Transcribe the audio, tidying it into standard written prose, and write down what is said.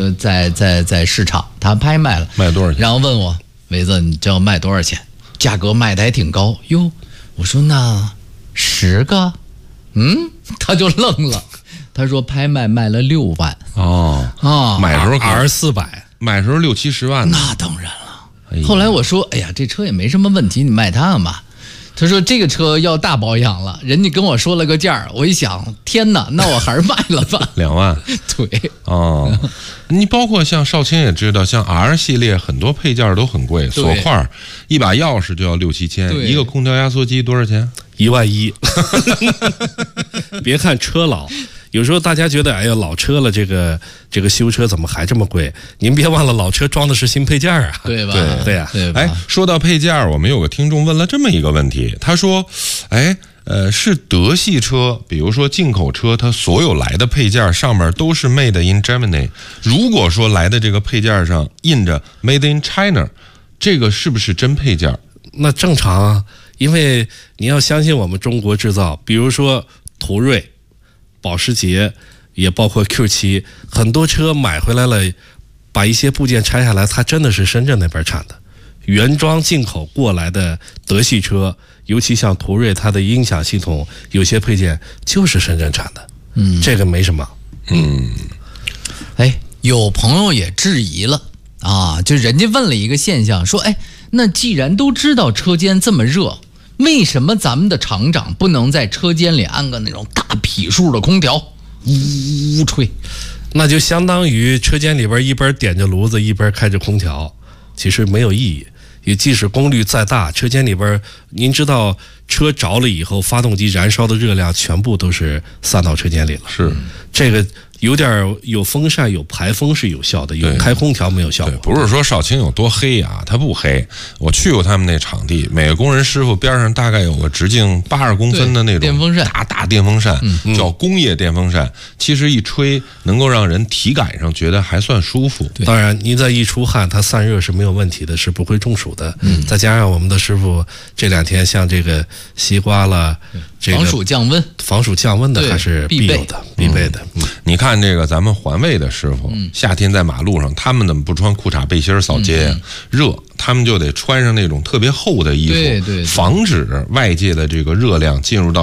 在市场，他拍卖了， 卖多少钱？ 然后问我伟子，你知道卖多少钱？价格卖的还挺高哟。我说那10个，他就愣了，他说拍卖卖了6万。 买时候 R400， 买时候6、70万呢。 那当然了。后来我说，哎呀，这车也没什么问题，你卖它干嘛？他说这个车要大保养了，人家跟我说了个价，我一想，天哪，那我还是卖了吧。 2万。 对。 你包括像少卿也知道，像 R 系列很多配件都很贵，锁块一把钥匙就要6、7千，一个空调压缩机多少钱 ？1万1。别看车老，有时候大家觉得，哎呀，老车了，这个修车怎么还这么贵？您别忘了，老车装的是新配件啊， 对吧？ 对呀。 哎，说到配件，我们有个听众问了这么一个问题，他说，是德系车，比如说进口车，它所有来的配件上面都是 Made in Germany。如果说来的这个配件上印着 Made in China， 这个是不是真配件？ 那正常啊，因为你要相信我们中国制造，比如说途锐、保时捷，也包括 Q7， 很多车买回来了，把一些部件拆下来，它真的是深圳那边产的，原装进口过来的德系车，尤其像途锐，它的音响系统有些配件就是深圳产的，这个没什么。 有朋友也质疑了啊，就人家问了一个现象，说，那既然都知道车间这么热，为什么咱们的厂长不能在车间里安个那种大匹数的空调，呜吹？ 那就相当于车间里边一边点着炉子一边开着空调，其实没有意义。也即使功率再大，车间里边您知道车着了以后，发动机燃烧的热量全部都是散到车间里了。 是这个有风扇有排风是有效的，有开空调没有效果。 不是说少卿有多黑啊，他不黑。我去过他们那场地，每个工人师傅边上大概有个直径80公分的那种电风扇， 大电风扇，叫工业电风扇。其实一吹能够让人体感上觉得还算舒服。 当然您再一出汗，它散热是没有问题的，是不会中暑的。再加上我们的师傅这2天像这个西瓜了， 防暑降温的还是必有的必备的。 你看这个咱们环卫的师傅，夏天在马路上，他们怎么不穿裤衩背心扫街呀？热，他们就得穿上那种特别厚的衣服，防止外界的这个热量进入到